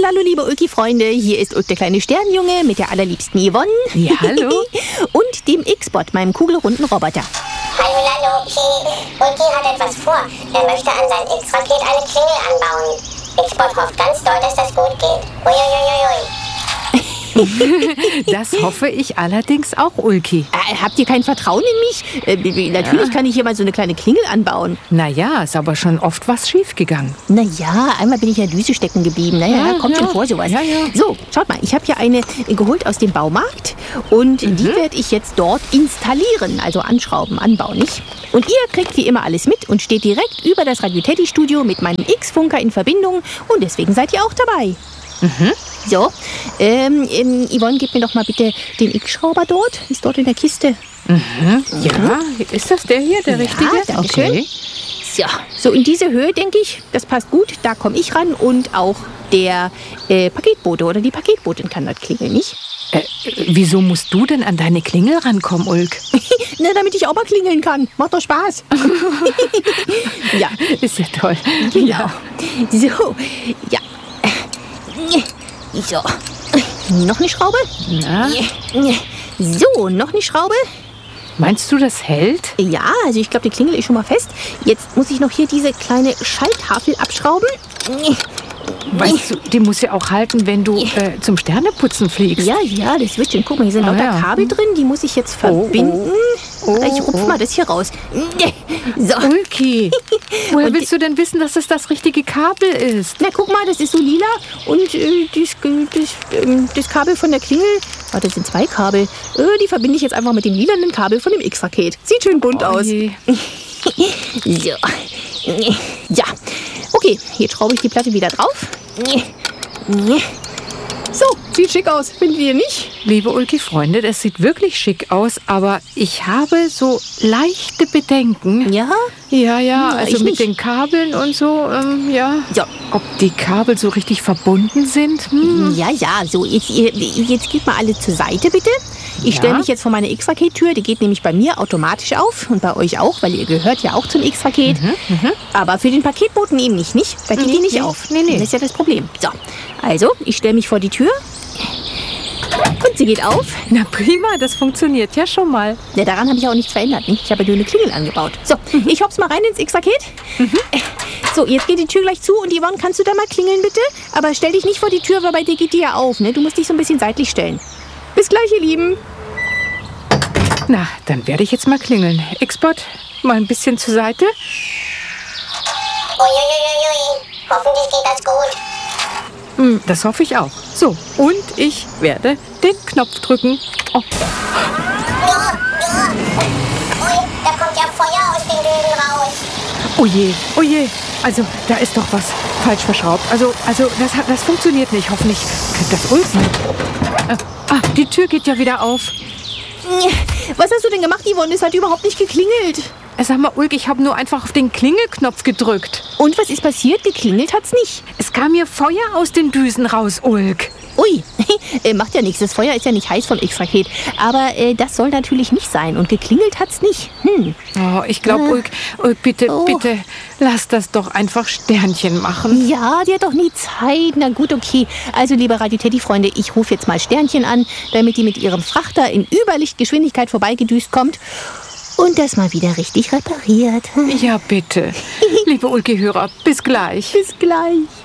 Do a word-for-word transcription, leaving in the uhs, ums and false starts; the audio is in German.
Hallo, liebe Ulki-Freunde. Hier ist Ulk, der kleine Sternjunge mit der allerliebsten Yvonne. Ja, hallo. Und dem X-Bot, meinem kugelrunden Roboter. Hallo, Lalo. Ulki hat etwas vor. Er möchte an sein X-Raket eine Klingel anbauen. X-Bot hofft ganz doll, dass das gut geht. Uiuiuiui. Das hoffe ich allerdings auch, Ulki. Äh, habt ihr kein Vertrauen in mich? Äh, natürlich ja. kann ich hier mal so eine kleine Klingel anbauen. Naja, ist aber schon oft was schiefgegangen. Naja, einmal bin ich ja Düse stecken geblieben. Naja, ja, kommt ja. schon vor sowas. Ja, ja. So, schaut mal, ich habe hier eine geholt aus dem Baumarkt und mhm. die werde ich jetzt dort installieren, also anschrauben, anbauen, nicht? Und ihr kriegt wie immer alles mit und steht direkt über das Radio Teddy Studio mit meinem X-Funker in Verbindung und deswegen seid ihr auch dabei. Mhm. So, ähm, ähm, Yvonne, gib mir doch mal bitte den X-Schrauber dort. Ist dort in der Kiste. Mhm. Ja, ist das der hier, der ja, richtige? Danke schön. Okay. So, so in diese Höhe, denke ich, das passt gut. Da komme ich ran und auch der äh, Paketbote oder die Paketbotin kann das klingeln, nicht? Äh, wieso musst du denn an deine Klingel rankommen, Ulk? Na, damit ich auch mal klingeln kann. Macht doch Spaß. Ja. Ist ja toll. Genau. Ja. So, ja. So, noch eine Schraube? Na? So, noch eine Schraube? Meinst du, das hält? Ja, also ich glaube, die Klingel ist schon mal fest. Jetzt muss ich noch hier diese kleine Schalltafel abschrauben. Weißt du, die muss ja auch halten, wenn du äh, zum Sterneputzen fliegst. Ja, ja, das wird schon. Guck mal, hier sind ah, lauter ja. Kabel drin. Die muss ich jetzt verbinden. Oh, oh, ich rupf oh. mal das hier raus. So. Ulki, woher Und willst du denn wissen, dass das das richtige Kabel ist? Na, guck mal, das ist so lila. Und äh, das, das, ähm, das Kabel von der Klingel, oh, das sind zwei Kabel. Äh, die verbinde ich jetzt einfach mit dem lilanen Kabel von dem X-Raket. Sieht schön bunt Oh aus. je. So. Ja. Okay, jetzt schraube ich die Platte wieder drauf. So, sieht schick aus, findet ihr nicht? Liebe Ulki-Freunde, das sieht wirklich schick aus, aber ich habe so leichte Bedenken. Ja? Ja, ja, Hm, also ich mit nicht. den Kabeln und so, ähm, ja. Ja. Ob die Kabel so richtig verbunden sind? Hm. Ja, ja, so, jetzt, jetzt geht mal alle zur Seite, bitte. Ich Ja. stelle mich jetzt vor meine X-Raket-Tür, die geht nämlich bei mir automatisch auf und bei euch auch, weil ihr gehört ja auch zum X-Raket. Mhm, mhm. Aber für den Paketboten eben nicht, nicht? Da geht Nee, die nicht nee, auf. nee, nee. Das ist ja das Problem. So, also, ich stelle mich vor die Tür und sie geht auf. Na prima, das funktioniert ja schon mal. Ja, daran habe ich auch nichts verändert, nicht? Ich habe ja nur eine Klingel angebaut. So, mhm. ich hop's mal rein ins X-Raket. Mhm. So, jetzt geht die Tür gleich zu und Yvonne, kannst du da mal klingeln, bitte? Aber stell dich nicht vor die Tür, weil bei dir geht die ja auf, ne? Du musst dich so ein bisschen seitlich stellen. Bis gleich, ihr Lieben. Na, dann werde ich jetzt mal klingeln. X-Bot, mal ein bisschen zur Seite. Uiuiuiui. Hoffentlich geht das gut. Hm, das hoffe ich auch. So, und ich werde den Knopf drücken. Oh. Ui, da kommt ja Feuer aus den Düsen raus. Oh je, oh je. Also, da ist doch was falsch verschraubt. Also, also das, hat, das funktioniert nicht. Hoffentlich kriegt das Ulk mit. Äh, ah, die Tür geht ja wieder auf. Was hast du denn gemacht, Yvonne? Es hat überhaupt nicht geklingelt. Äh, Sag mal, Ulk, ich habe nur einfach auf den Klingelknopf gedrückt. Und was ist passiert? Geklingelt hat's nicht. Es kam mir Feuer aus den Düsen raus, Ulk. Ui, äh, macht ja nichts. Das Feuer ist ja nicht heiß vom X-Raket. Aber äh, das soll natürlich nicht sein. Und geklingelt hat's nicht. Hm. Oh, ich glaube, Äh. Ulk, Ulk, bitte, Oh. bitte, lass das doch einfach Sternchen machen. Ja, die hat doch nie Zeit. Na gut, okay. Also, liebe Radio Teddy-Freunde, ich rufe jetzt mal Sternchen an, damit die mit ihrem Frachter in Überlichtgeschwindigkeit vorbeigedüst kommt und das mal wieder richtig repariert. Ja, bitte. Liebe Ulki-Hörer, bis gleich. Bis gleich.